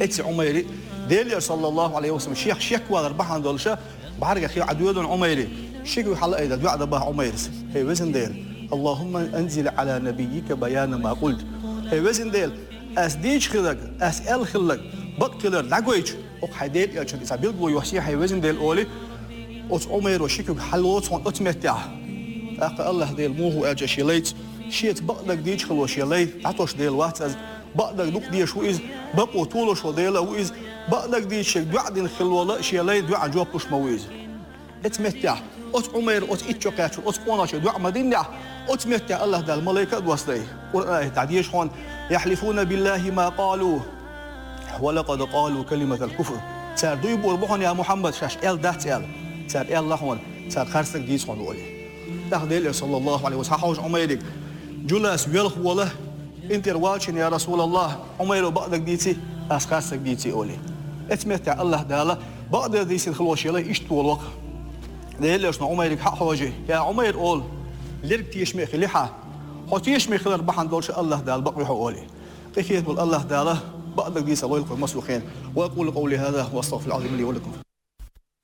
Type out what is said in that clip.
اتس عميري ديل صلى الله عليه وسلم شيخ وادر بحان دولشا بحرق اخي عدودون عميري شيخ حلا ايدا دعاء با عميرس هي وزن ديل اللهم انزل على نبيك بيان ما قلت هي وزن ديل اس ديج خلق اس ال خلق بقتلر لاغويج او حديد يا تشي سابيل بو يوسي هي وزن ديل اولي اوت عمير وشيخ حلوت صون اتمتع اق الله ديل مو هو اجا شيليت شيت بقدك ديج خلو شيليت عطوش ديل واتز بقدك دوك دي شو إز بقو طولو شو ديلا وإز بقدك دي شيء بعدين خلولا شيء لا يدعى جوابش مويز اتمتع أت عمر أت إتشقاش أت قناش دعاء مدينة اتمتع الله ده الملائكة دوستي قرآن تعديش هون يحلفون بالله ما قالوا ولقد قالوا كلمة الكفر صار دو يبور بحون يا محمد شاش ال ده تال صار الله هون صار خرسك ديس هون ولي تخديل صلى الله عليه وسلم حوش عمرك جلس ويلخ وله انت رواشن يا رسول الله عمير بقدك ديتي اسخاسك ديتي اولي اتمتع الله دالا بقدر ديتي الخلوش يلا اشتو الوقت ليش عميرك حق حوجي يا عمير اول ليرك تيشمي خليحه حتيشمي خلر بحن دولش الله دال بقي اولي كيف الله دالا بقدك ديتي الله يلقى مسلوخين واقول قولي هذا واستغفر العظيم لي ولكم